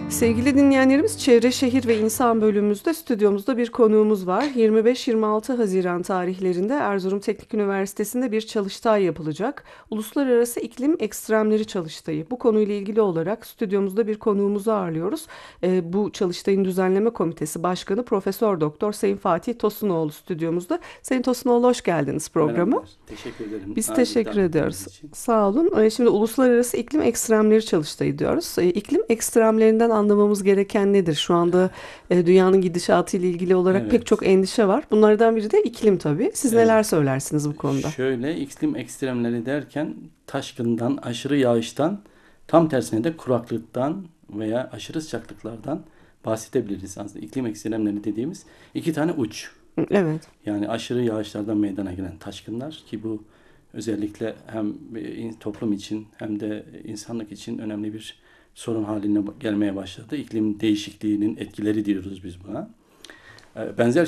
Sevgili dinleyenlerimiz, Çevre Şehir ve İnsan bölümümüzde stüdyomuzda bir konuğumuz var. 25-26 Haziran tarihlerinde Erzurum Teknik Üniversitesi'nde bir çalıştay yapılacak. Uluslararası İklim Ekstremleri Çalıştayı. Bu konuyla ilgili olarak stüdyomuzda bir konuğumuzu ağırlıyoruz. Bu çalıştayın düzenleme komitesi başkanı Profesör Doktor Sayın Fatih Tosunoğlu stüdyomuzda. Sayın Tosunoğlu, hoş geldiniz programa. Merhabalar. Teşekkür ederim Biz nazik teşekkür davetiniz ediyoruz. için. Sağ olun. Şimdi Uluslararası İklim Ekstremleri Çalıştayı diyoruz. İklim ekstremlerinden anlamamız gereken nedir? Şu anda dünyanın gidişatı ile ilgili olarak pek çok Evet. endişe var. Bunlardan biri de iklim tabii. Siz neler Evet. söylersiniz bu konuda? Şöyle iklim ekstremleri derken taşkından, aşırı yağıştan, tam tersine de kuraklıktan veya aşırı sıcaklıklardan bahsedebiliriz. Aslında iklim ekstremleri dediğimiz iki tane uç. Evet. Yani aşırı yağışlardan meydana gelen taşkınlar ki bu özellikle hem toplum için hem de insanlık için önemli bir sorun haline gelmeye başladı. İklim değişikliğinin etkileri diyoruz biz buna. Benzer